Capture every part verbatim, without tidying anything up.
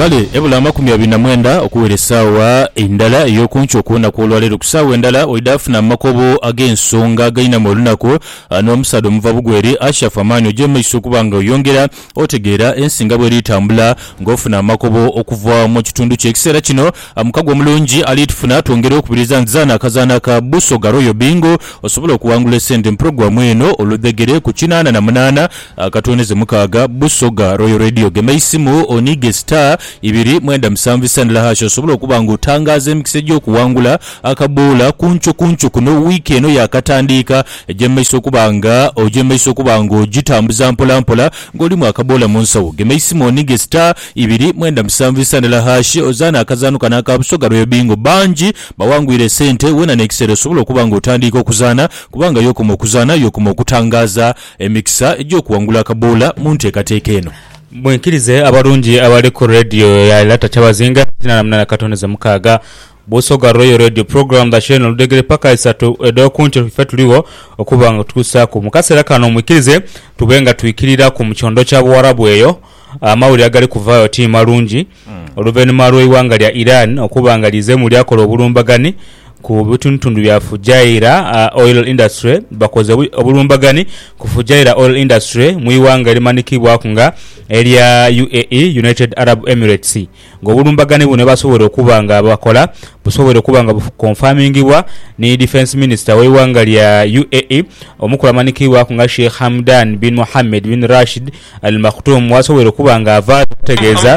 kale ebula makumi abiri na mwenda okuwera essaawa endala ey'okunca okuwona kw'olwaleero ku ssaawa endala oidafuna amakobo ag'ensonga agayina mu olunaku n'omusaada omuva bugweri Ashraf Amani ojja mu maiso okuba nga oyongera otegeera ensinga bw'eri etambula ng'ofuna amakobo okuva mu kitundu ky'ekiseera kino. Mukago omulungi ali tufuna twongere okubiriza nzaana akazaana ka Busoga Royal Bingo osobola okuwangula essente mu puroguramu eno oludegere ku kinaana na munaana akatoneze mukaaga Busoga Royal Radio gema isimu onige star ibiri mwenda musanvu sandala hasho osobola okuba nga otangaza emikisa gy'okuwangula akabuula kunco kunco kuno wiiki eno yakatandika ejja mu maiso okuba nga ojja mu maiso okuba nga ogitambuza mpola mpola ng'olimu akabuula mu nsawo gema isimu onige star ibiri mwenda musanvu sandala hashi ozaana akazaano kana aka Busoga Royal Bingo bangi bawangwire sente wena n'ekiseera osobola okuba nga otandika okuzaana kubanga yokoma okuzaana yokoma okutangaza emikisa egy'okuwangula akabuula mu nteekateeka eno. Mwenkirize abalungi abali ku radio ya Lata Chabazinga kinaana munana katoneza mukaaga Busoga Royal Radio program da channel degere paka isatu edo kuncho tuliwo okuba nga tukusa ku mukasera kano mwikirize tubenga tuikirira ku mchondo kya Buwarabu eyo amawuli agali kuvayo ti malungi mm. Oluvanyuma lw'eiwanga lya Iran okuba nga lize mu lyakola obulumbagani ku bituntundu bya Fujairah uh, oil industry bakoze obulumbagani ku Fujairah oil industry mu iwanga limanikibwa kunga area U A E United Arab Emirates ngo obulumbagani bune basobora okubanga bakola busobora okubanga confirmingibwa ni defense minister w'iwanga lya U A E omukula manikibwa kunga Sheikh Hamdan bin Mohammed bin Rashid Al Maktoum wasobora okubanga ava tegeza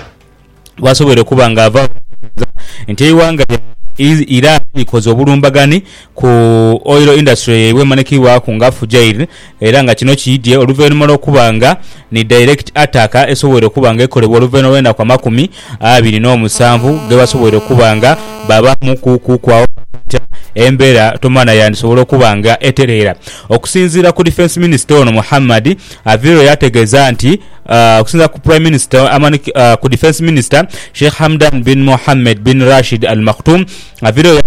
wasobora okubanga ava nti iwanga Iran ikoze obulumbagani ku oil industry wemanekibwa ku nga Fujairah era nga kino kiyidye oluvanyuma lw'okubanga ni direct attack esobora okubanga ekolebwa oluvanyuma lw'enda kwa makumi abiri n'omusanvu ge basobora okubanga baba mukuku kwawo embera tomana yandisobola okubanga eterera okusinzira ku defense minister ono Muhammad Aviro yategeza nti Uh, kusinza ku prime minister amani uh, ku defense minister Sheikh Hamdan bin Mohammed bin Rashid Al Maktoum Aviro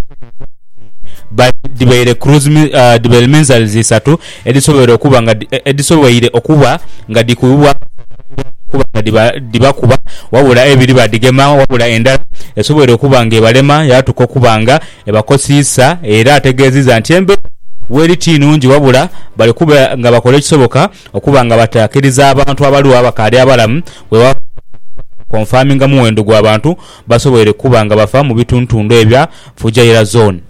ba dibaire cruise uh, dibaire menzal zisatu edisobera okuba nga edisobera okuba nga dikuwa kuba nga diba dibakuba wabula ebiri badigema wabula endala esobera okuba nga ebalema yatuko kubanga ebakosisa era ategeziza nti embe weri tinungi wabula bali kuba nga bakole kisoboka okuba nga batakiriza abantu abali abakali abalamu we confirming muwendo gw'abantu basobole kuba nga bafa mu bituntundu ebya Fujairah zone.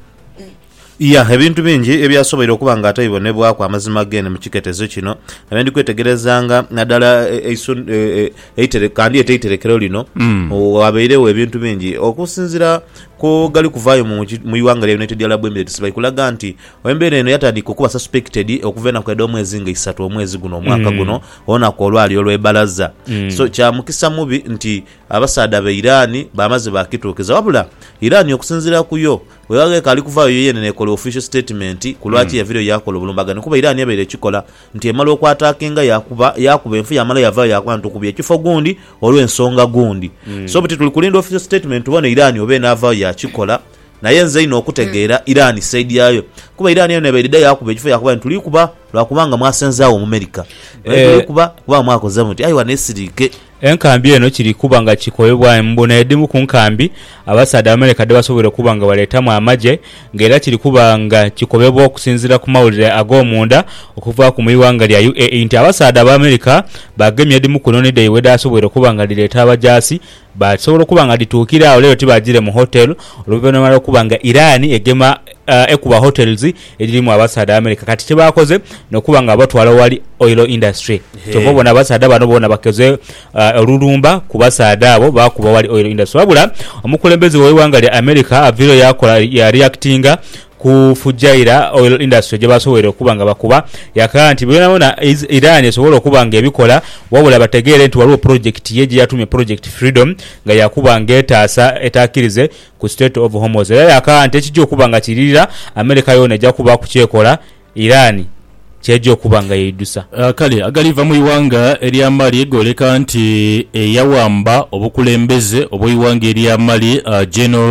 Iya ebintu bingi ebyasobera okuba nga atayibonebwa kwa amazima gene mu kiketezo kino abendi kwetegerezanga nadala eisun eitere kandi eteiterekero lino wabeirewo ebintu bingi okusinzira ko gali kuvayo mu iwanga lya United Arab Emirates bayikulaga nti wembere eno yatandika okuba suspected okuvena kwa edo mwezi nga isatu omwezi guno omwaka guno ona ko olwali olwebalaza so kya mukisa mubi nti abasaada be Iran bamaze bakituukeza wabula Iran okusinzira kuyo wewaga kali kuvayo yene ne kola official statement kulwati mm. ya video yakola obulumbagano kuba Iran yabeere kikola nti emalo okwatakinga yakuba yakuba enfu yamala yavayo yakwantu kubye kifo gundi olw'ensonga gundi mm. so biti tuli kulinda official statement tubone Iran obe navayo yakikola naye nze ino okutegeera mm. Iran side yayo kuba Iran yene yabeere yakuba ekifo yakuba ntuli kuba lwakubanga mwasenzawo mu America eh, kuba kuba mwakoze muti ayi wanesirike enkambi eno kiri kubanga kikoyebwa mbona edimu ku nkambi abasaada America de basobole kubanga baletamu amaje ngera kiri kubanga kikobebwa okusinzira ku mawulire ag'omunda okuva ku muyiwanga lya U A E nti abasaada ba America bagemye edimu ku noni de weda asobole kubanga dileta abajasi basobola kubanga dituukira awo leo tibagire mu hotel oluvanyuma lw'okubanga Iran egema uh, ekuba hotels edirimu abasaada America kati tebakoze nokubanga abatwala wali oil industry so bona abasaada bano bona bakoze uh, olulumba ku basaada abo bakuba wali oil industry wabula omukulembeze w'eiwanga lya America Aviro yakola ya reactinga ku Fujairah oil industry je basobole okubanga bakuba yakanti bwena Iran esobola okubanga ebikola wabula bategere nti waliwo project yeje yatumye project freedom nga yakubanga etaasa etakirize ku state of Hormuz era yakanti ekijjo okubanga kirira America yone ejja kuba kuchekola Iran kyejo kubanga yidusa uh, kale agaliva mu iwanga eryamali egoleka nti eyawamba obukulembeze obuyiwanga eryamali uh, General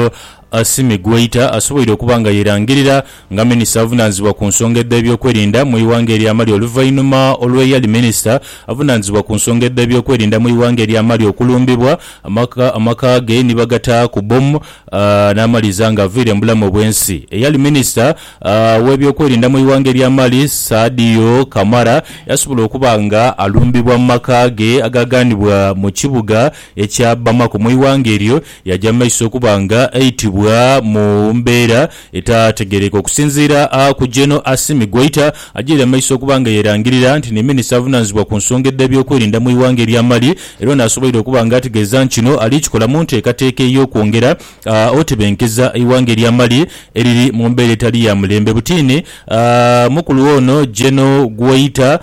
Assimi Goita asoboire okubanga yerangirira nga minisita avunanzibwa ku nsonga ed'ebyokwerinda mu iwanga ery'amali oluvannyuma olw'eyali minisita avunanzibwa ku nsonga ed'ebyokwerinda mu iwanga ery'amali okulumbibwa amaka, amaka ge nibagata ku bomu uh, n'amaliza nga aviire mu bulamu bw'ensi. Eyali minisita uh, w'ebyokwerinda mu iwanga ery'amali Sadio Kamara yasobola okuba nga alumbibwa mu maka ge agaganibwa mu kibuga ekya Bamako mu iwanga eryo yajja mu maiso okuba nga eyitibwa mu mbeera etategereka okusinziira uh, ku General Assimi Goita ajira mu maiso okuba nga yerangirira nti ne minisita avunanzibwa ku nsonga ed'ebyokwerinda mu iwanga ery'amali era n'asobola okuba nga ategeeza nkino alikikola mu nteekateeka ey'okwongera uh, otebenkeza iwanga ery'amali eriri mu mbeera etali ya mulembe butiini. uh, mukulu ono General Goita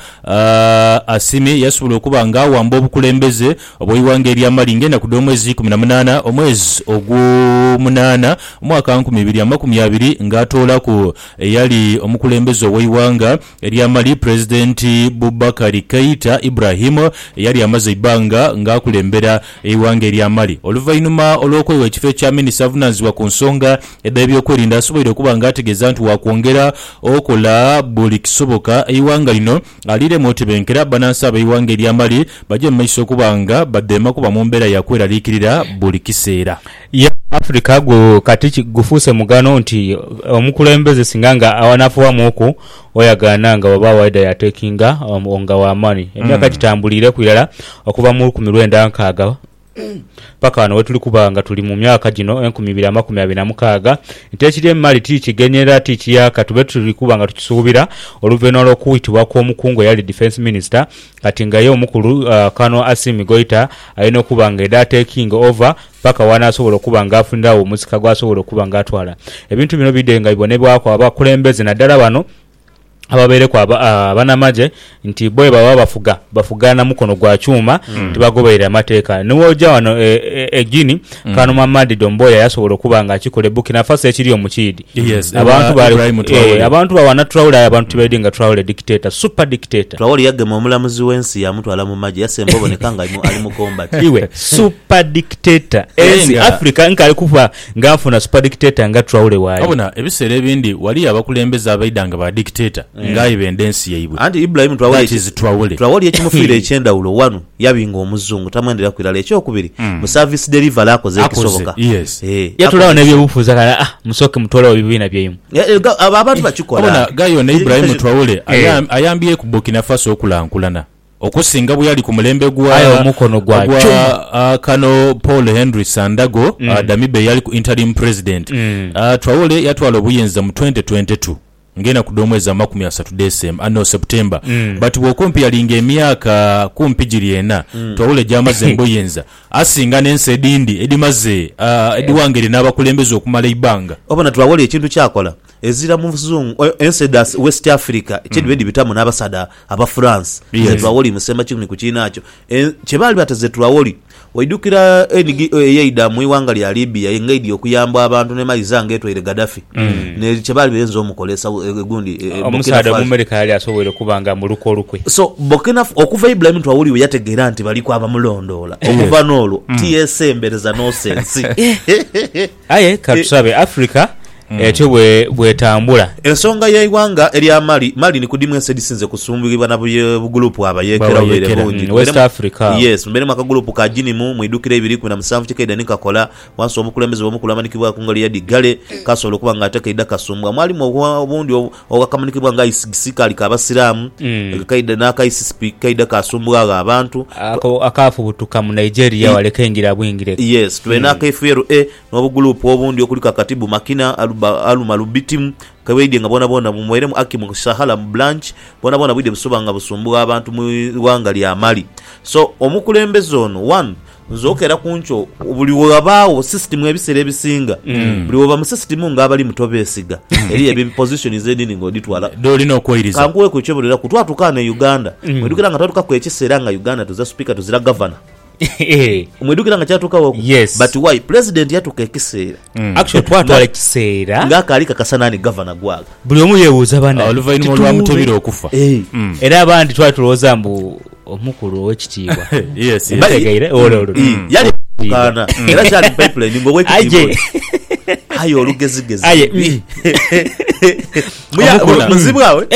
uh, Assimi yasobola okuba nga awamba obukulembeze obw'iwanga ery'amali ngenda ku omwezi kumi na munaana omwezi ogw'omunaana omwaka nkumi bbiri amakumi abiri ng'atoolako eyali omukulembeze ow'eiwanga ery'amali Pulezidenti Boubacar Keita Ibrahim eyali amaze ebbanga ng'akulembera eiwanga ery'amali. Oluvannyuma olw'okwewa ekifo ekya minisita avunanzibwa ku nsonga ed'ebyokwerinda asoboire okuba ng'ategeeza nti wakwongera okola buli kisoboka eiwanga lino aliremu otebenkera bannansi ab'eiwanga ery'amali bajje mu maiso okuba nga baddeema kuba mu mbeera yakweraliikirira buli kiseera. ya Africa go kati gufuuse mugano nti omukulembeze singa nga awanafuwamu oku oyagana nga baba waida yatekinga onga wa amani emyaka kitambulire kwirala okuva mu kumi lwenda nkaaga paka wano wetuli kuba nga tuli mu myaka gino enkumi bbiri amakumi abiri na mukaaga nti ekiri emmali tikigenyera tikiyaka tube tuli kuba nga tukisuubira oluvannyuma lw'okuyitibwa kw'omukungu eyali defense minister kati nga ye omukulu uh, Kano Assimi Goita alina okuba nga edatekinga over paka wanaasobola okuba nga afunirawo omusika gwasobola okuba nga atwala ebintu bino bidde nga bibonebwako abakulembeze naddala bano ababeere kwa abanamaje nti boye baba bafuga bafugana mukono gwa chuma mm. tibagoberera amateeka niwoja wano egini e, e mm. Kano Mamadi Domboya yasobola okuba nga akikole Burkina Faso ekiri omukidi yes, abantu bali e, abantu bawana Traore abantu tibedinga Traore dictator super dictator Traore yagema omulamuzi w'ensi yamutwala mu maji yasemba oboneka nga ali mu combat iwe super dictator ensi Africa nkali kufa ngafuna super dictator nga Traore wali abona ebiseera ebindi wali abakulembeza abaidanga ba dictator mm. ngayi bendensi yaibwe anti Ibrahim Traore Traore Traore ekimufiire ekyendawulo wanu yabinga omuzungu tamwendera kwirala ekyokubiri mm. mu service delivery akoze ekisoboka yes eh yatulawo nebyobufuza kala ah musoke mutolawo bibina byeyimu abantu bakikola abona gayo ne Ibrahim Traore ayambye ku Burkina Faso okulankulana okusinga bwe yali ku mulembe gwa ayo omukono gwa uh, Kano Paul Henry Sandago mm. uh, Damibe yali ku interim president mm. uh, Traore yatwala obuyinza mu twenty twenty-two ngena kudomwezi amakumi asatu December ano September mm. but bwokumpi yalinga emyaka kumpi jiriena mm. Traore jamaze mboyenza asinga nense edindi edimaze uh, ediwangere n'abakulembeze okumala ibanga obona Traore ekintu kyakola ezira mu zungu ensedas West Africa ekidibedi mm. bitamu n'abasada aba France yes. Traore musemba kimni kukinaacho e, chebali bateze Traore waidukira yeida mu iwanga lya Libya yengaidi okuyamba abantu ne malizanga etwere Gaddafi mm. ne chebali benzo omukolesa egundi e, omusada mu America yali asobole kubanga mu luko lukwe so Burkina okuva Ibrahim Traore we yategera nti bali kwa abamulondola okuva nolo mm. T S M bereza no sense aye katusabe Africa ekyo bwe bwetambula ensonga y'eiwanga erya Mali Mali ni kudimu ense kusumbugibwa na bugulupu abayekera obere bungi West Africa yes mbere maka gulupu ka jini mu mwidukire ibiri kuna musanvu kikaida nikakola wanso omukulembeze omukulamaniki kungali ya digale kasobola kuba nga atakaida kasumbwa mwali mu obundi okakamanikibwa nga isigika alikabasiramu mm. kaida na kaisispi kaida kasumbwa abantu akafu butuka mu Nigeria I, walekengira bwingire yes twena mm. K F R A no bugulupu obundi okulika katibu makina aluma lubitimu kaweidi nga bona bona mumwere mu akimu Sahala Blanche bona bona bwide busobanga busumbuwa abantu mu wanga lya Mali so omukulembeze ono one nzokera kuncho buli wabawo system ebisere ebisinga mm. buli waba mu system nga abali mutobesiga eri ebi position zedini ngo ditwala doli no koiriza kanguwe ku chebulira kutwatukana Uganda mm. mwedukira nga twatuka ku ekisera nga Uganda tuza speaker tuzira governor umwedukira nga kyatuka wako yes. But why president yatuka ekisera mm. actually twatwala ekisera nga kalika kasanani governor gwaga buli omu yebuuza bana oluvannyuma lwa mutobire okufa hey. mm. era abandi twatuloza mbu omukulu ow'ekitiibwa yes bategeire ololo yali kana era kyali pipeline ngo wekitiibwa ayo olugezigezi aye muya muzibwawe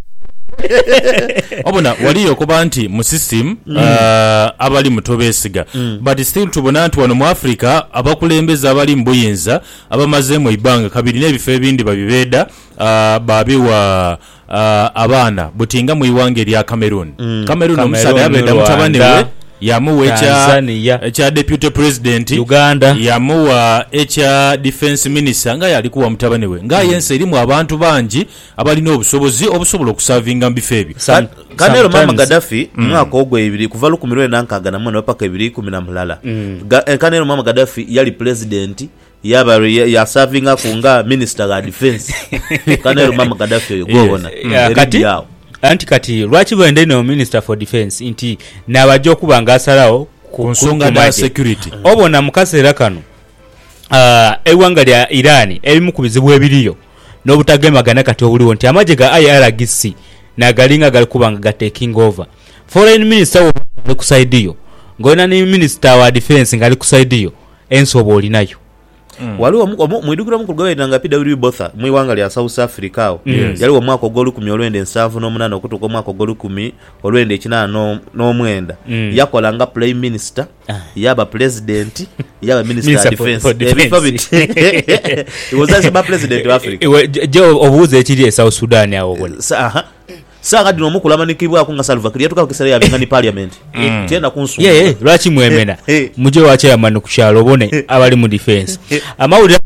obona waliyo okuba nti mu system mm. uh, abali mutobesiga mm. but still tubona nti wano mu Africa abakulembeza abali mbuyinza abamaze mu ibanga kabiri n'ebifo ebindi babibeda uh, babiwa uh, abaana butinga mu iwange lya Cameroon mm. Cameroon omusada yabeda mutabane we yamuwa echa echa deputy president Uganda yamuwa echa defense minister nga yali kuwa mutabane we nga yense erimu abantu banji abalina obusobozi obusobola okusavinga mbifebi Kanero mama Gaddafi mwaka ogwe ibiri kuva lukumirwe nankaga na mwana paka ibiri kumi na mulala Kanero mama Gaddafi yali president yaba ya, ya savinga kunga minister ga defense Kanero mama Gaddafi yo gobona kati anti kati lwachi bwende no minister for defense inti nabajo kubanga asalawo ku nsonga ya security obona mukasera kano uh, ewanga lya Iran elimu kubizibu ebiriyo n'obutagemagana kati obuliwo nti amaje ga I R G C nagalinga gali kubanga ga taking over foreign minister wo ku side yo ngona ni minister wa defense ngali ku side yo ensobo olinayo Mm. waliwo mwidukira mukulu gawedanga P W Botha mwiwanga lya South Africa yes. yaliwo mwaka ogolu kumi olwende nsavu n'omunana okutuka mwaka ogolu kumi olwende kinana n'omwenda mm. yakolanga prime minister ah. yaba president yaba minister of defense ebifo biti it was as a president of Africa je obuze ekiri e South Sudan awo bona sa saka dino mukulamanikibwa kunga Salva Kiir yatuka kisere yabenga ni parliament mm. tena kunsu ye yeah, yeah. lwachi mwemena muje wache yamanu kushalo obone abali mu defense amawuli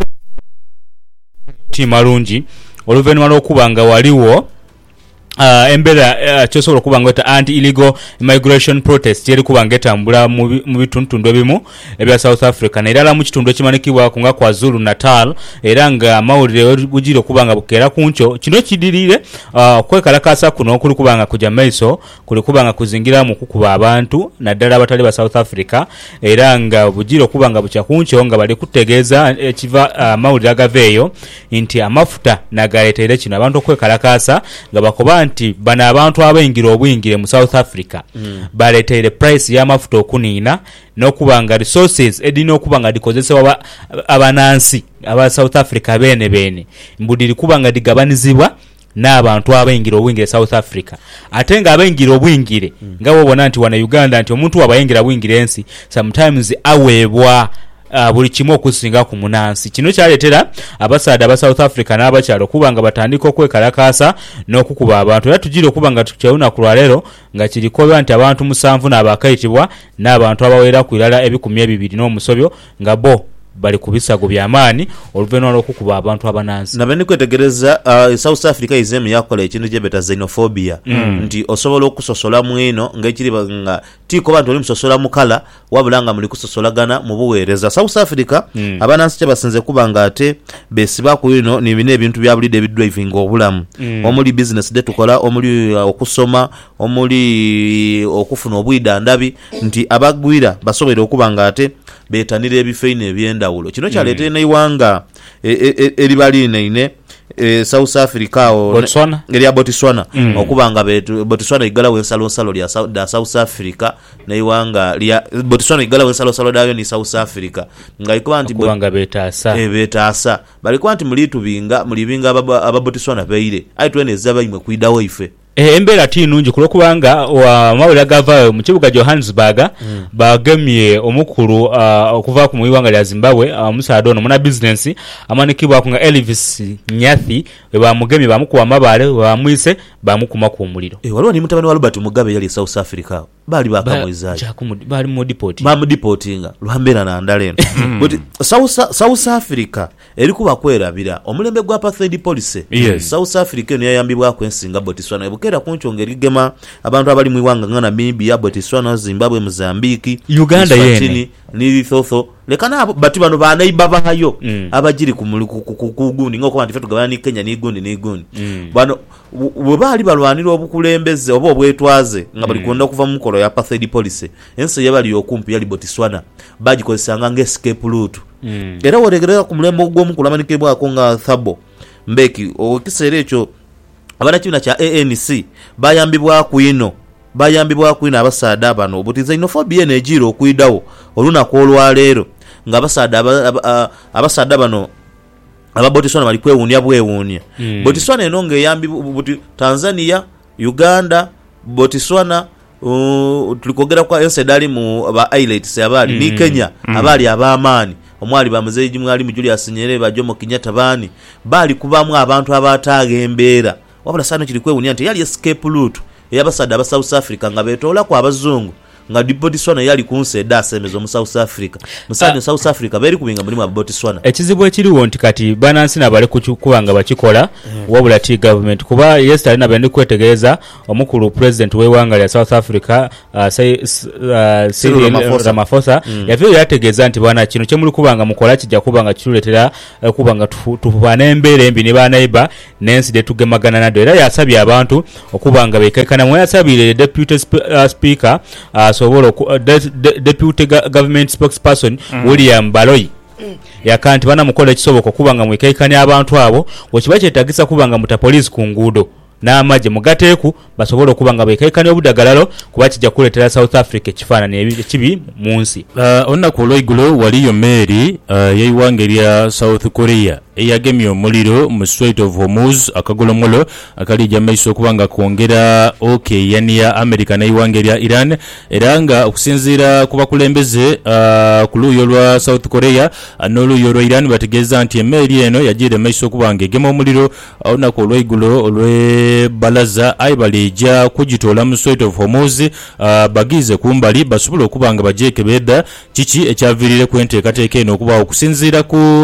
timalungi oluvenwa lokubanga waliwo Uh, embera uh, chosobola kubanga eta anti illegal immigration protest yeri kubanga etambula mu bitundu ebimu ebya South Africa na irala mu kitundu ekimanikibwa kunga kwa Zulu Natal era nga mawulire gujiro kubanga bukera kuncho kino kidirire uh, kwekalakasa kuno okuli kubanga kuja maiso kuli kubanga kuzingira mu kukuba abantu naddala abatali ba South Africa era nga bujiro kubanga bucha kuncho nga bali kutegeeza ekiva uh, mawulire agaveyo inti amafuta nagaletere kino abantu kwekalakasa nga bakoba nti bana abantu abayingira obuyingire mu South Africa mm. baletere price ya mafuta okuniina n'okubanga resources edina okubanga dikozesebwa abanansi aba South Africa bene bene mbudiri kubanga digabanizibwa n'abantu abayingira obuyingire South Africa ate nga abayingira obuyingire mm. nga wabona nti wana Uganda nti omuntu abayingira obuyingire ensi sometimes aweebwa Uh, buli kimu okusinga ku munansi kino kyaletera abasada aba South Africa n'abakyalo kubanga batandika okwekalakasa n'okukuba abantu era tujire okubanga tukyawuna ku lwalero nga kirikoba nti abantu musanvu n'abakayitibwa n'abantu abawera ku irala ebikumi ebibiri n'omusobyo nga bo bali kubisago byamaani oluvenwa lw'okukuba abantu abanansi nabeni kwetegereza uh, South Africa izemu yakola ekintu gye beta xenophobia mm. nti osobola okusosola mwino ng'ekiri nga tiko bantu oli musosola mukala wabulanga muli kusosolagana mu buweereza South Africa mm. abanansi kye basinze kubanga ate besiba ku ino nibine ebintu bya bulide ebidriving obulamu mm. omuli business de tukola omuli uh, okusoma omuli okufuna obwida ndabi nti abagwira basobole okubanga ate betanira ebifeine ebyenda ulo kino kyaleete mm. neiwanga eribaline ine e, South Africa o Botswana eria Botswana mm. okubanga betu Botswana igala wensalo salo lya da South Africa neiwanga lya Botswana igala wensalo salo dayo ni South Africa ngaikuba nti okubanga betasa e betasa bali kwanti mulitu binga mulibinga aba Botswana beire aitweneza bayimwe kuidawo ife Eh embera tinungi kulokubanga wa mawula gava mu kibuga Johannesburg mm. bagemye omukuru uh, okuva ku muyiwanga lya Zimbabwe omusado uh, no muna business amanikibwa kunga Elvis Nyathi ba mugemye bamukuwa mabale bamwise bamukuma ku muliro eh waliwo ni mutabani wa Robert Mugabe yali South Africa bali bakamwizaje ba, bali mu deport ba mu deportinga luhambera na ndaleno but South South Africa eri kuba kwerabira omulembe gwa apartheid policy yes. South Africa niyo yambibwa kwensinga Botswana ebukera kunchongera igema abantu abali muiwanga ngana Namibia Botswana Zimbabwe Mozambique Uganda yene ni Lesotho lekana bati bano bana ibaba hayo mm. abajiri kugundi ngoko bantu fetu gabani Kenya ni gundi ni gundi mm. bano bobali balwanira obukulembeze obo obwetwaze nga bali konda kuva mu mukolo ya apartheid policy ense yabali yokumpi yali Botswana baji kozesanga nga escape route mm. era woregerera ku mulembo gwo mukulamanike bwako nga Thabo Mbeki okisere ekyo abana kina cha A N C bayambibwa kuino bayambibwa kuino abasada bano but xenophobia nejiro kuidawo oluna ko olwalero nga abasada abasada bano aba Botswana bali kwewunya bwewunya mm. Botswana eno ngeyambi buti Tanzania Uganda Botswana uh, tulikogera kwa ense dali mu aba highlights abali mm. ni Kenya mm. abali abamani omwali bamuzeeji mwali mu Julius Nyerere ba Jomo Kenyatta bani bali kubamu abantu abatagembera wabula sana kiri kwewunya nti yali escape route eyabasada aba South Africa nga betola kwa abazungu nga Botswana yali kunse dasemezo mu South Africa musanye uh, South Africa beri kubinga mulimu aba Botswana ekizibu ekiriwo nti kati banansi nabale kuchukubanga bakikola mm. wabula ti government kuba yesterday nabende kwetegereza omukulu president wewanga lya South Africa uh, say, uh, Cyril Ramaphosa, Ramaphosa mm. yavyo yategeeza nti bana kino kyemuli kubanga mukola kijja kubanga kituletera uh, kubanga tufubana embere embi ne banaiba nensi de tugemagana nado era yasabye abantu okubanga bekekana mwe yasabire deputy sp uh, speaker uh, sobola uh, de, de, deputy government spokesperson mm. William Baloyi mm. yakanti bana mukola kisoboka kubanga mwekekanya abantu abo wekiba kyetagisa kubanga muta police ku nguudo n'amaje mugateeku basobola okubanga bekekanya obudagalalo kuba kijja kuletera South Africa ekifaananyi ekibi mu nsi. Uh, olunaku olw'eigulo waliyo Mary uh, yeiwanga erya South Korea eyagemye omuliro mu Strait of Hormuz akagolomolo akalijja maiso okubanga kwongera okeyani ya America neiwanga erya Iran era nga okusinziira ku bakulembeze uh, ku luuyo lwa South Korea uh, n'oluuyo lwa Iran bategeeza nti emmeri eno yagiire maiso okubanga egema omuliro olunaku olw'eigulo olwe balaza aibalija kugitola mu Strait of Hormuz uh, bagize kumbali basobola okubanga bajeke beda kiki ekyavirire ku enteekateeka eno okuba okusinziira ku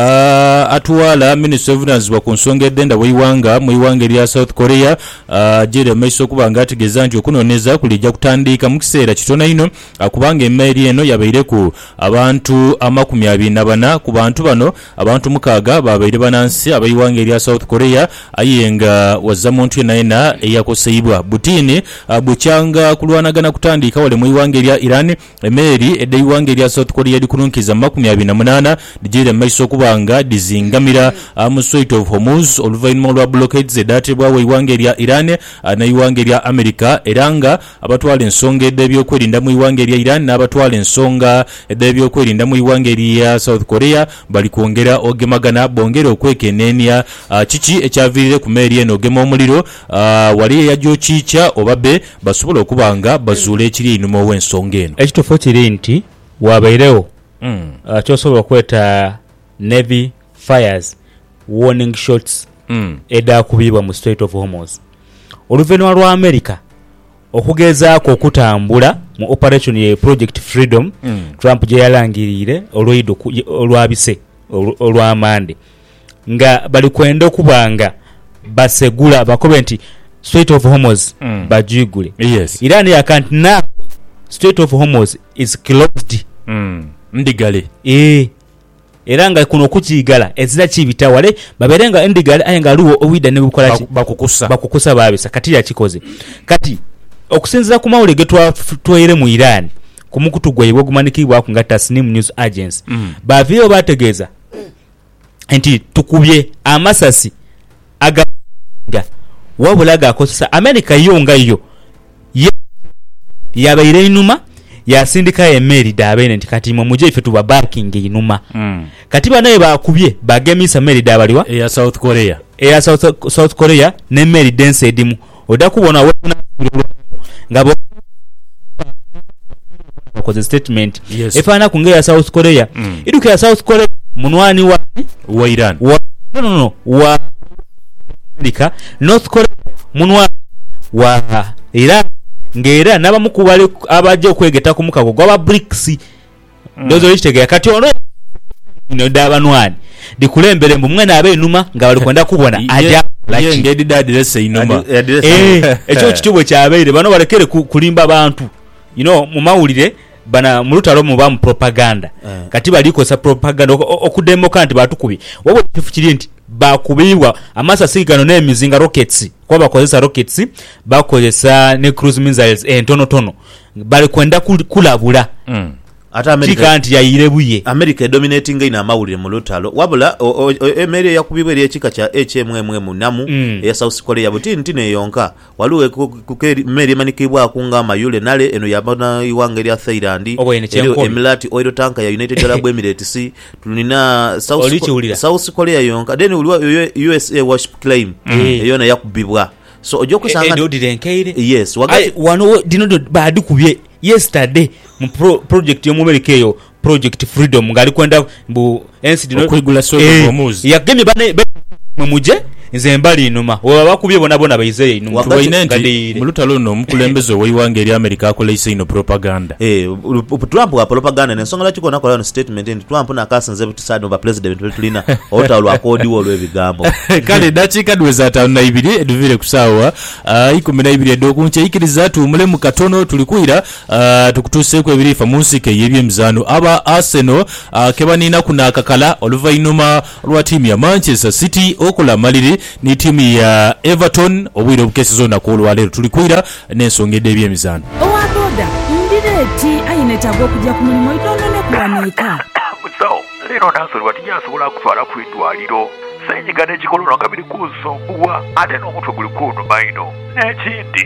uh, atwala Minister of Finance wa kunsonga edenda weiwanga mu iwanga lya South Korea uh, jere maiso kubanga ategeza nti okunoneza kulijja kutandika mu kiseera kitona ino uh, kubanga emmeri eno yabaire ku abantu amakumi abiri na bana ku bantu bano abantu mukaaga babaire banansi abayiwanga lya South Korea ayenga wazza muntu naina eyakoseibwa butini uh, buchanga kulwanagana kutandika wale mu iwanga lya Iran emmeri edde iwanga lya South Korea dikununkiza makumi abiri na munana dijere maiso kubanga dizingamira uh, mu Strait of Hormuz oluvainuma lwa blockades edatebwa iwanga lya Iran uh, na iwanga lya America eranga abatwala ensonga edde byokwerinda mu iwanga lya Iran n'abatwala ensonga edde byokwerinda mu iwanga lya South Korea bali kwongera ogemagana bongera okwekenenya uh, kiki ekyavirire ku meri eno ogema omuliro uh, wali yajjo chicha obabe basobola okubanga bazuula ekiri inuma w'ensonga eno ekitofo kiri nti wabairewo mm. uh, kyosobola kweta Navy fires warning shots mm. eda kubibwa mu Strait of Hormuz oluvannyuma lwa America okugezaako okutambula mu operation ye Project Freedom mm. Trump gye yalangirire olwaido olwabise olw'amande nga bali kwenda okubanga basegula bakobe nti Strait of Hormuz mm. bajigule yes. Iran yakanti now Strait of Hormuz is closed mm. ndigale eh era nga kuno kukigala ezira kibita wale baberenga endigale ayenga luwo owida ne bukola bakukusa bakukusa babisa kati ya kikoze kati okusinzira ku mawule getwa twaire mu Iran kumukutugwa yibo gumanikibwa ku ngata Tasnim News Agency mm. bavio bategeza enti tukubye amasasi aga wabulaga akozesa America yonga yo yabaire inuma yasindika emeri dabene nti kati mu muje ife tuba backing inuma mm. kati banaye bakubye bagemisa meri dabaliwa ya South Korea ya South, South Korea ne meri dense edimu odakubona wona ngabo koze statement yes. efana kunge ya South Korea mm. iduke ya South Korea munwani wa wa Iran wa, no no no wa America North Korea munwa wa Iran ngera nabamukubale abaje okwegeta ku mukago gwa BRICS mm. dozo litegeka kati ono ino dabanwani dikulembere mbumwe na abe inuma nga bali kwenda kubona aja like ngedi dadirese inuma eh echo kitubo kyabeire bano balekere kulimba abantu you know mu mawulire bana mulutalo mu bamu propaganda uh. kati baliko sa propaganda okudemoka nti batukubi wowe kifukiri nti bakubibwa amasasi gano n'emizinga rockets kwa bakozesa rockets bakozesa ne cruise missiles entono tono bali kwenda kulabula mm. ata America nti yayire buye America dominating ina amawulire mu lutalo wabula emere yakubibwa eri ekika kya H M M M namu mm. ya South Korea buti ntine yonka waliwe kukeri meri manikibwa kunga mayule nale eno yabana iwanga eri Thailand eri Emirati oil tanker ya United Arab Emirates tulina South, Ko- South Korea yonka then uliwa U S A worship claim mm. eyona yakubibwa so ojo kusanga ndo direnkeire yes wakati wano dino badi kubye yesterday mu pro, project yo mu America yo Project Freedom ngali kwenda mbu N C D no kwigula soyo bomuzi yagemye bane muje nze mbali inuma oba bakubye bona bona bayizeye inuma tuwainenti mulutalo no mukulembeze oyiwange eri America akoleise ino propaganda eh Trump wa propaganda nensonga laki kona kola no statement ndi Trump na kasanze butisado ba president tulina otalo akodi wo lwebigambo kale dakika duweza tauna ibiri eduvire kusawa uh, ikumi na ibiri edokunche ikiriza tumule mu katono tulikuira uh, tukutuse ku ebirifa musike yebye mzano aba Arsenal uh, kebanina kuna kakala oluvainuma lwa timu ya Manchester City okola maliri ni timu ya Everton obwire obukesi zona kolwa lero tulikuira nensongedde ebyemizano owaboda ndireti ayinetagwa okujja ku mulimo idonone kuwanika so lero nansoli watinyasobola kutwala ku idwaliro senyiga n'ekikolono nga biri kunsumbuwa ate n'omutwe guli kunnuma ino n'ekindi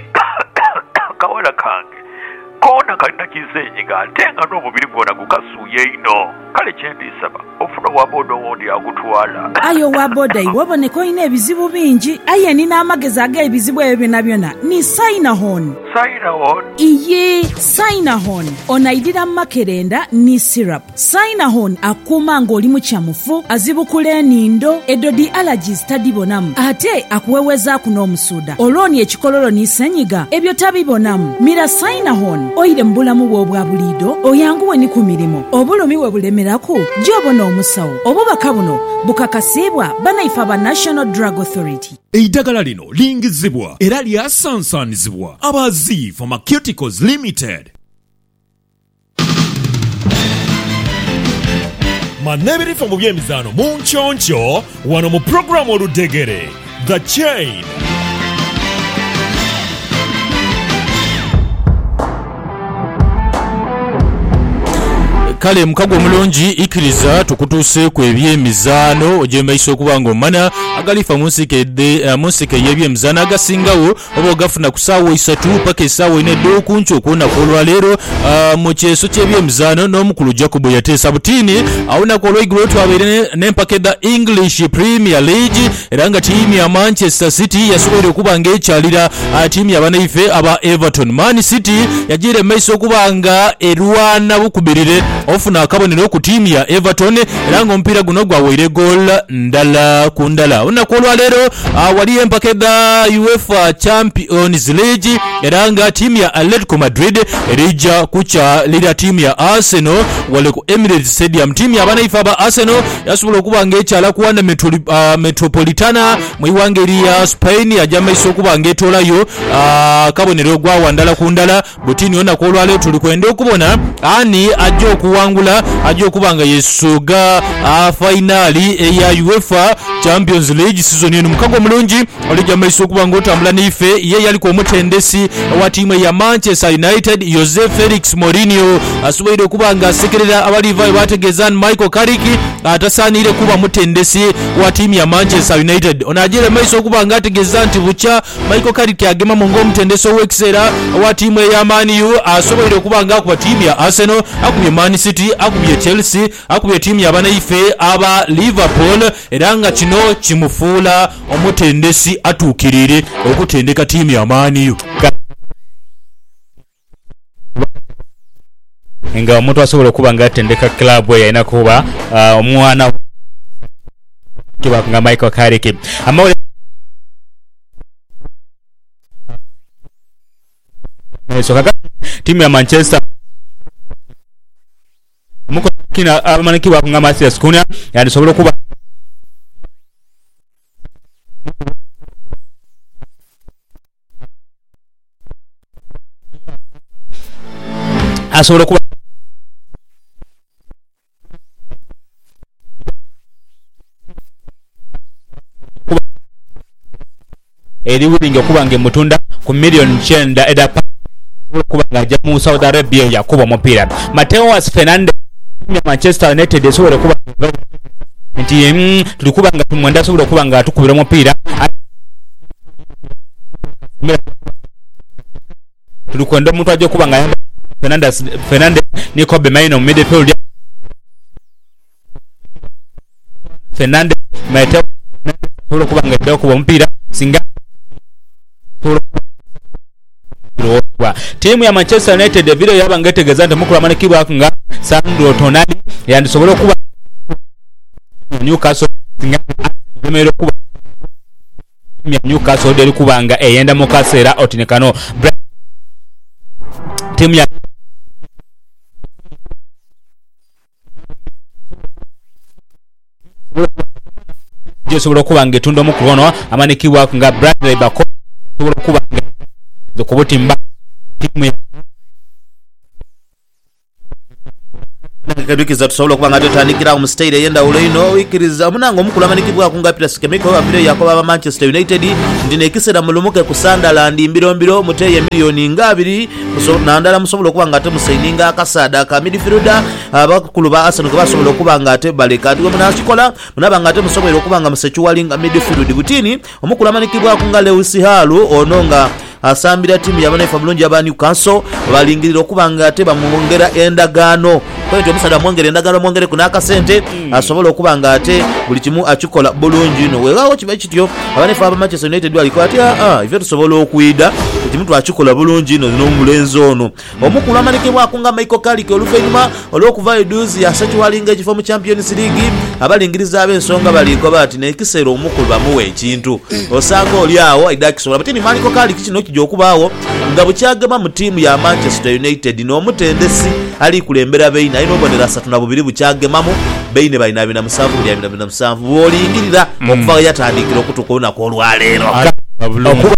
kawala kange kona kalina kisenyiga ate nga n'omubiri gwona gukasuuye ino kale kyendisaba ofuna waboda owondi akutwala ayo waboda iwaboneka olina ebizibu bingi aye nina amagezi ag'ebizibu ebyo byonna byonna ni Sinahon Sinahon iye Sinahon onaidira makerenda ni syrup Sinahon akuuma ng'oli mu kyamufu azibukula enindo edodi allergies tadibonamu ate akuwewezaako n'omusuuda olwoni ekikololo ni senyiga ebyo tabibonamu mira Sinahon oyire mu bulamu bwo obwa buliido oyanguwe ni ku mirimu obulumi we bulemeraku gy'obona omusawo obubaka buno bukakasibwa banaifa ba National Drug Authority. Eidagala lino lingizibwa era lyasansanizibwa abazi Pharmaceuticals Limited. Manebirifa mu byemizano mu nchoncho wano mu programu oludegere The Chain. kale mukago mulungi ikiriza tukutuse ku ebyemizano ojemaiso kubanga omana agalifa musike de uh, musike yebyemizano agasingawo obo gafuna kusawo isatu paka esawo ine do kuncho kuona kolwa lero uh, mu kyeso kyebyemizano n'omukulu Jacob yatesa butini awuna kolwa igro twabere n'empake da English Premier League eranga timu ya Manchester City yasobole kubanga ekyalira uh, timu ya banaife aba Everton. Man City yagire maiso kubanga erwana bukubirire ofuna akabonero ku timu ya Everton eranga ompira guno gwaweire goal ndala ku ndala unakolwa lero uh, wali empake da UEFA Champions League eranga timu ya Atletico Madrid erija kucha lira timu ya Arsenal wale ku Emirates Stadium. Timu ya banaifa ba Arsenal yasobola kubanga ekyala kuwanda metro, uh, Metropolitana mwiwangeri ya Spain yajamaiso kubanga etolayo uh, kabonero gwa wandala ku ndala butini onakolwa lero tulikwenda okubona ani ajjo kuwangula ajjo kubanga yesuga a finali eya UEFA Champions League season eno mukago mulungi olija maiso kubanga otambula nife ye yali ko mutendesi wa timu ya Manchester United Jose Felix Mourinho asubaire kubanga sekerera abaliva bategezan Michael Carrick atasanire kuba mutendesi wa timu ya Manchester United onajire maiso kubanga ategeza nti bucha Michael Carrick agema mongo mutendesi wexera wa timu ya Man U asubaire kubanga ku timu ya Arsenal akubye Man City akubye Chelsea akubye timu ya banaife aba Liverpool eranga kino kimufuula omutendesi atukirire okutendeka timu ya Man U. nga omuntu asobola kubanga atendeka club ye ina kuba uh, omwana kiba nga Michael Carrick amawole so kaga timu ya Manchester muko kina amaniki wa nga Matias Cunha yani sobola kuba asobola kuba eri wingi okubanga mutunda ku million kyenda eda kuba ngaja mu Saudi Arabia yakuba omupira. Mateus Fernandes ya Manchester United esobola kuba nti mm, tulikuba nga tumwenda asobola kuba nga atukubira omupira. Tulikwenda omuntu ajja kuba nga Fernandes Fernandes ni Kobe Maino midfield Fernandes Mateus asobola kuba nga adda kuba omupira singa timu ya Manchester United video yabanga etegeza nti mukulu amanikibwa nga Sandro Tonali yandisobola kuba Newcastle singa emero kuba ya Newcastle deri kubanga eyenda mu kaseera otinekano timu ya Josobola kuba nga etunda omukulu ono amanikibwa nga Bradley Bako sobola kuba nga zokubutimba timu ya kadukiza tusobola kuba nga tutandikira mu state yenda uleino wikiriza munango omukulu amanikibwa kunga Peter Skemiko wa video yakoba ba Manchester United ndine ekisera mulumuke ku Sunderland mbirombiro muteye milioni ngabiri nandala musobola kuba nga temusaininga akasada ka midfielder abakulu ba Arsenal ko basobola kuba nga te baleka tuwe munasikola munaba nga temusobola kuba nga musechuwalinga midfield butini omukulu amanikibwa kunga Lewis Halu ononga asambira timu yabanefa bulungi aba Newcastle balingirira okubanga ate bamwongera endagano kwento musada mwongera endagano mwongere kunaka sente mm. asobola okubanga ate buli kimu akikola bulungi no wegawo kiba kityo abanefa aba Manchester United baliko ati ah ife tusobola okuida kimu twakikola bulungi no n'omulenzo ono omukulu amanikibwa akunga Michael Carrick oluvanyuma olwokuva eduzi ya Sachiwalinga ekifo mu Champions League abalingiriza ab'ensonga baliko bati nekisero omukulu bamuwe ekintu osanga oli awo aidakisobola batini Michael Carrick kino kijja okubaawo nga bukyagema mu timu ya Manchester United n'omutendesi ali kulembera beina ino bonera satu na bubiri bukyagemamu beine baina bina musanvu bya bina bina musanvu bolingirira okuva yatandikira okutukona ko olwaleero